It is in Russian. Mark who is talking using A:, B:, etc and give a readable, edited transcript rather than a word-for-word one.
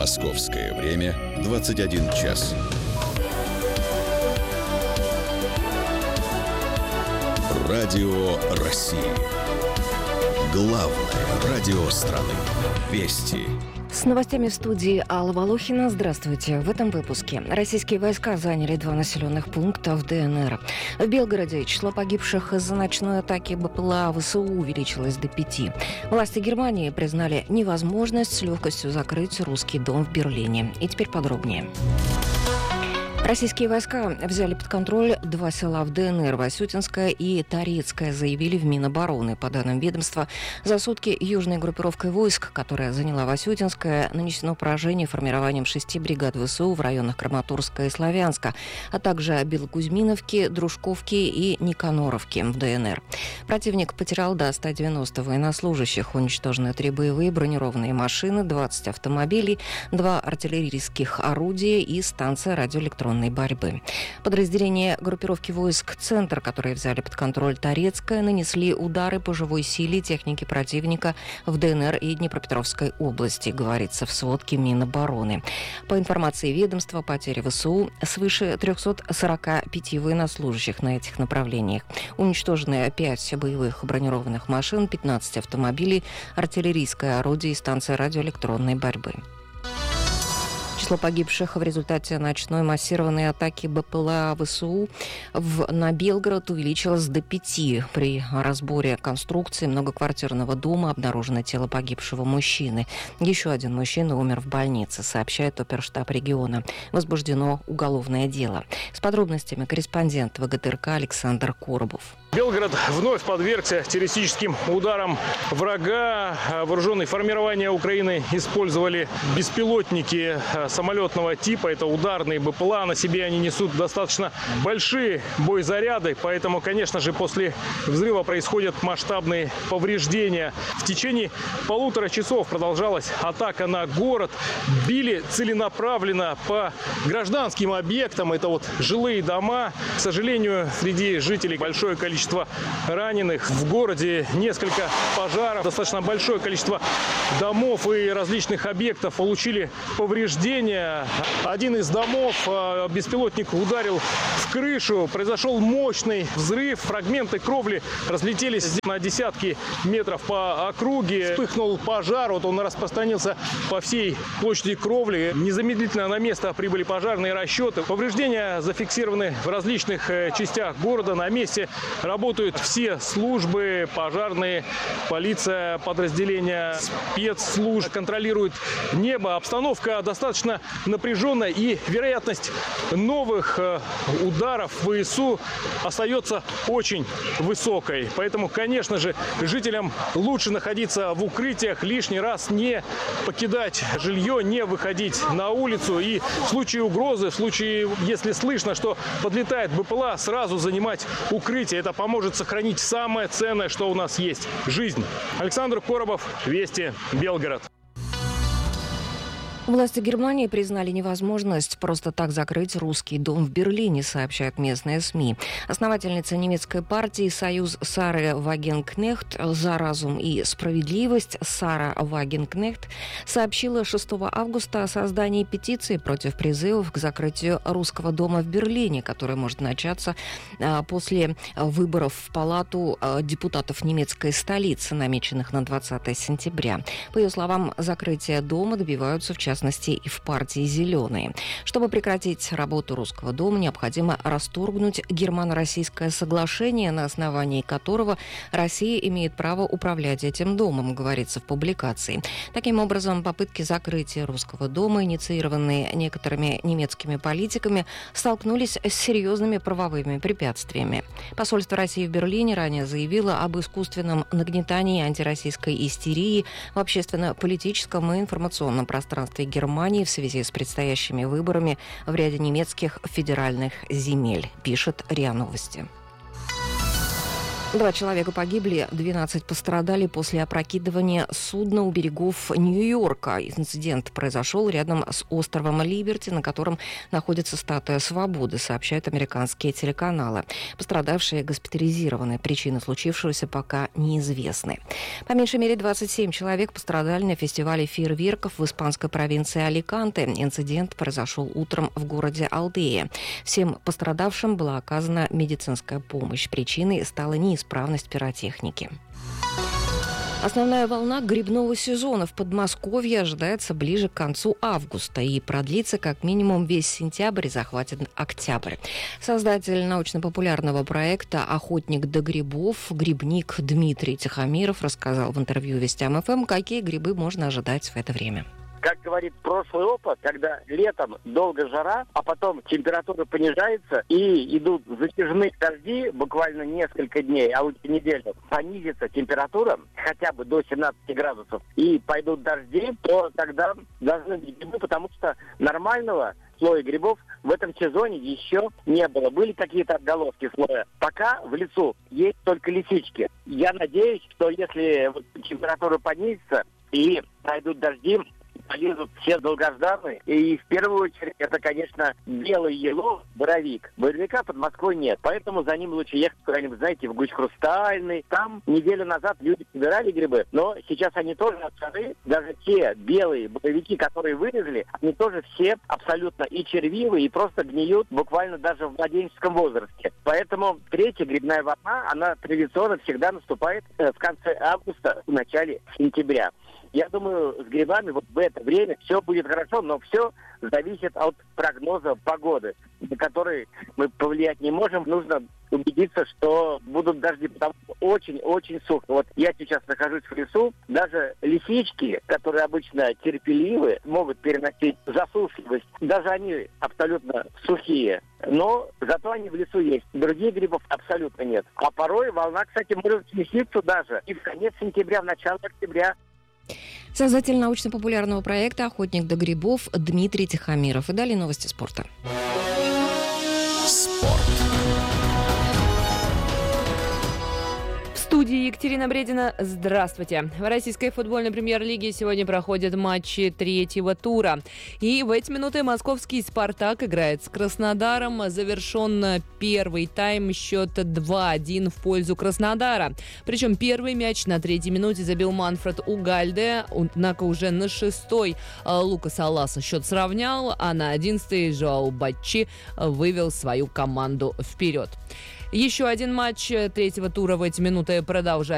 A: Московское время 21 час. Радио России. Главное радио страны. Вести.
B: С новостями в студии Алла Волохина. Здравствуйте. В этом выпуске. Российские войска заняли 2 населенных пункта в ДНР. В Белгороде число погибших из-за ночной атаки БПЛА ВСУ увеличилось до 5. Власти Германии признали невозможность с легкостью закрыть русский дом в Берлине. И теперь подробнее. Российские войска взяли под контроль 2 села в ДНР, Васютинское и Торецкое, заявили в Минобороны. По данным ведомства, за сутки южной группировкой войск, которая заняла Васютинское, нанесено поражение формированием 6 бригад ВСУ в районах Краматорска и Славянска, а также Белокузьминовки, Дружковки и Никаноровки в ДНР. Противник потерял до 190 военнослужащих, уничтожены 3 боевые бронированные машины, 20 автомобилей, 2 артиллерийских орудия и станция радиоэлектронной борьбы. Подразделения группировки войск «Центр», которые взяли под контроль Торецкое, нанесли удары по живой силе техники противника в ДНР и Днепропетровской области, говорится в сводке Минобороны. По информации ведомства, потери ВСУ свыше 345 военнослужащих на этих направлениях. Уничтожены 5 боевых бронированных машин, 15 автомобилей, артиллерийское орудие и станция радиоэлектронной борьбы. Число погибших в результате ночной массированной атаки БПЛА ВСУ на Белгород увеличилось до 5. При разборе конструкции многоквартирного дома обнаружено тело погибшего мужчины. Еще один мужчина умер в больнице, сообщает оперштаб региона. Возбуждено уголовное дело. С подробностями корреспондент ВГТРК Александр Коробов.
C: Белгород вновь подвергся террористическим ударам врага. Вооруженные формирования Украины использовали беспилотники самолетного типа. Это ударные БПЛА. На себе они несут достаточно большие боезаряды. Поэтому, конечно же, после взрыва происходят масштабные повреждения. В течение 1,5 часов продолжалась атака на город. Били целенаправленно по гражданским объектам. Это вот жилые дома. К сожалению, среди жителей большое количество раненых. В городе несколько пожаров. Достаточно большое количество домов и различных объектов получили повреждения. Один из домов беспилотник ударил в крышу. Произошел мощный взрыв. Фрагменты кровли разлетелись на десятки метров по округе. Вспыхнул пожар. Вот он распространился по всей площади кровли. Незамедлительно на место прибыли пожарные расчеты. Повреждения зафиксированы в различных частях города. На месте работают все службы, пожарные, полиция, подразделения спецслужб, контролируют небо. Обстановка достаточно напряженная, и вероятность новых ударов ВСУ остается очень высокой. Поэтому, конечно же, жителям лучше находиться в укрытиях, лишний раз не покидать жилье, не выходить на улицу. И в случае угрозы, в случае, если слышно, что подлетает БПЛА, сразу занимать укрытие. Это поможет сохранить самое ценное, что у нас есть – жизнь. Александр Коробов, Вести, Белгород.
B: Власти Германии признали невозможность просто так закрыть русский дом в Берлине, сообщают местные СМИ. Основательница немецкой партии «Союз Сары Вагенкнехт за разум и справедливость» Сара Вагенкнехт сообщила 6 августа о создании петиции против призывов к закрытию русского дома в Берлине, которая может начаться после выборов в Палату депутатов немецкой столицы, намеченных на 20 сентября. По ее словам, закрытие дома добиваются в частности и в партии «Зеленые». Чтобы прекратить работу русского дома, необходимо расторгнуть германо-российское соглашение, на основании которого Россия имеет право управлять этим домом, говорится в публикации. Таким образом, попытки закрытия русского дома, инициированные некоторыми немецкими политиками, столкнулись с серьезными правовыми препятствиями. Посольство России в Берлине ранее заявило об искусственном нагнетании антироссийской истерии в общественно-политическом и информационном пространстве Германии в связи с предстоящими выборами в ряде немецких федеральных земель, пишет РИА Новости. 2 человека погибли, 12 пострадали после опрокидывания судна у берегов Нью-Йорка. Инцидент произошел рядом с островом Либерти, на котором находится статуя Свободы, сообщают американские телеканалы. Пострадавшие госпитализированы. Причины случившегося пока неизвестны. По меньшей мере 27 человек пострадали на фестивале фейерверков в испанской провинции Аликанте. Инцидент произошел утром в городе Алдея. Всем пострадавшим была оказана медицинская помощь. Причиной стала неисправность пиротехники. Основная волна грибного сезона в Подмосковье ожидается ближе к концу августа и продлится как минимум весь сентябрь и захватит октябрь. Создатель научно-популярного проекта «Охотник до грибов», грибник Дмитрий Тихомиров рассказал в интервью Вестям ФМ, какие грибы можно ожидать в это время.
D: Как говорит прошлый опыт, когда летом долго жара, а потом температура понижается и идут затяжные дожди, буквально несколько дней, а лучше неделю, понизится температура хотя бы до 17 градусов и пойдут дожди, то тогда должны быть грибы, потому что нормального слоя грибов в этом сезоне еще не было. Были какие-то отголоски слоя. Пока в лесу есть только лисички. Я надеюсь, что если температура понизится и пройдут дожди, полезут все долгожданные. И в первую очередь это, конечно, белый елов, боровик. Боровика под Москвой нет. Поэтому за ним лучше ехать куда-нибудь, знаете, в Гусь Хрустальный. Там неделю назад люди собирали грибы, но сейчас они тоже отшары. Даже те белые боровики, которые вырезали, они тоже все абсолютно и червивые, и просто гниют буквально даже в младенческом возрасте. Поэтому третья грибная волна, она традиционно всегда наступает в конце августа, в начале сентября. Я думаю, с грибами вот в это время все будет хорошо, но все зависит от прогноза погоды, на который мы повлиять не можем. Нужно убедиться, что будут дожди, потому что очень-очень сухо. Вот я сейчас нахожусь в лесу, даже лисички, которые обычно терпеливы, могут переносить засушливость. Даже они абсолютно сухие. Но зато они в лесу есть. Других грибов абсолютно нет. А порой волна, кстати, может сместиться даже и в конец сентября, в начало октября.
B: Создатель научно-популярного проекта «Охотник до грибов» Дмитрий Тихомиров. И далее новости спорта.
A: Спорт.
E: В студии Екатерина Бредина. Здравствуйте. В российской футбольной премьер-лиге сегодня проходят матчи третьего тура. И в эти минуты московский «Спартак» играет с Краснодаром. Завершен первый тайм, счет 2-1 в пользу Краснодара. Причем первый мяч на 3-й минуте забил Манфред Угальде. Однако уже на 6-й Лукас Аласа счет сравнял, а на 11-й Жоау Баччи вывел свою команду вперед. Еще один матч третьего тура в эти минуты продолжается.